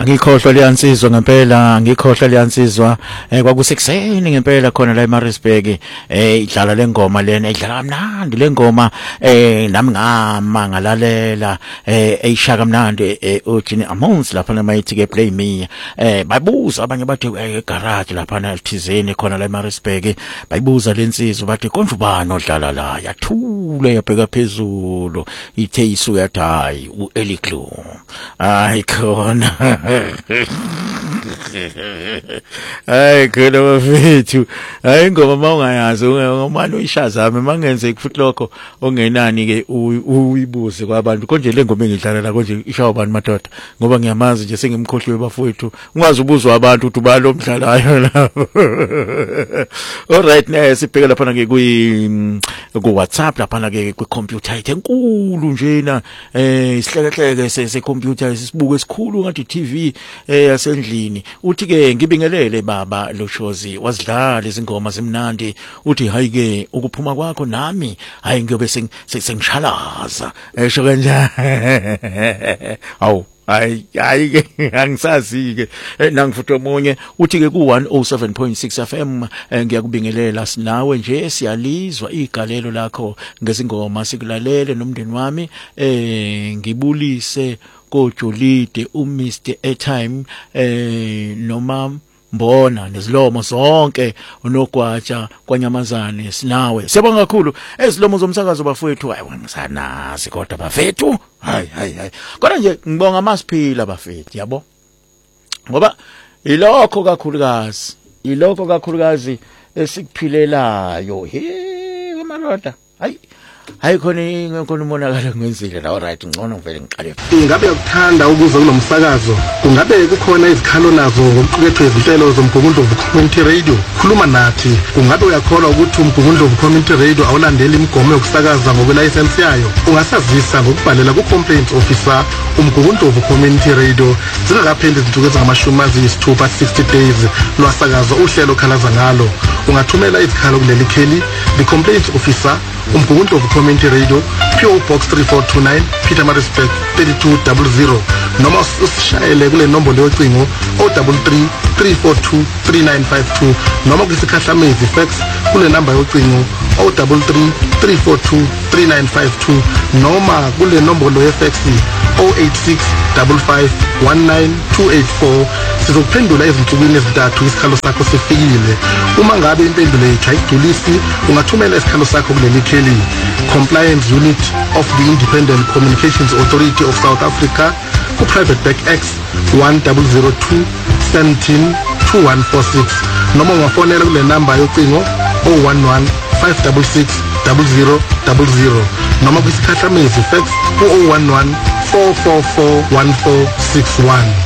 Ngikhohlwa liyansizwa ngempela ngikhohlwa liyansizwa kwakusekuseni ngempela khona la eMaritzburg idlala lengoma lena idlala kamnandi lengoma nami ngalalela eyishaka kamnandi uJini Amonsi lapha namayithi ke play me bayibuza abanye bathi egarage lapha na Elthizeni khona la eMaritzburg bayibuza lensizwa bathi konje ubani odlala la yathula yabheka phezulu ithe isuka yathi hayi uEliklu hayi khona hayi khona bafethu hayi ngoma mawungayazi ngomani uyishazame mangenze futhi lokho ongenani ke uyibuze kwabantu konje le ngoma engidlala la konje ishawa bani madoda ngoba ngiyamazi nje sengimkhohliwe bafethu ungazi ubuzwa abantu uthi balo omdlalayo la alright sibheka lapha ke ku WhatsApp lapha ke ku computer enkulu njena isihlekehleke se computer sibuke esikhulu ngathi TV yasendlini uthi ke ngibingelele baba Loshozi wazidlala izingoma zimnandi uthi hayi ke ukuphuma kwakho nami hayi ngiyobe sengishalaza esho kanjani awu hayi ke angisazi ke nangifuthi omunye uthi ke ku 107.6 FM ngiyakubingelela sinawe nje siyalizwa igalelo lakho ngezingoma sikulalele nomndeni wami ngibulise koJolide uMr Airtime noma mbona nezilomo zonke unogwatsha kwanyamazane sinawe siyabonga kakhulu ezilomo zomsakazo bafethu hayi wangisanazi kodwa bafethu hayi kodwa nje ngibonga masiphila bafethu yabo ngoba ilokho kakhulukazi esikuphilelayo he madoda hayi khona umonakalo ngenzile la alright ngcono ngivele ngiqale ingabe ukuthanda ukuza kulomsakazo kungabe kukhona izikhalo nazo ngokuqukethwe izinhlelo zomgungundlovu community radio khuluma nathi kungabe uyakholwa ukuthi umgungundlovu community radio awulandeli imigomo yokusakaza ngokwelicense yayo ungasazisa ngokubhalela ku-complaints officer umgungundlovu community radio zingakapheli izinsuku ezingama-60 days lwasakaza uhlelo khalaza ngalo ungathumela izikhalo kuleli kheli the-complaints officer umgungundlovu community radio PO Box 3429 Pietermaritzburg 3200 noma usishayele kule nombolo yocingo 033 342 3952 noma kwisikhahlamezi fax kule namba yocingo 033 342 3952 noma kule nombolo yefax 086 55 19284 sizokuphendula ezinsukwini ezintathu isikhalo sakho sifikile uma ngabe impendulo yethu ayigculisi ungathumela isikhalo sakho kuleli kheli Compliance Unit of the Independent Communications Authority of South Africa ku-Private Back X 1002 17 2146 noma ungafonela kule namba yocingo 011 566 0000 noma kwisikhahlamezi fax ku 011 444 1461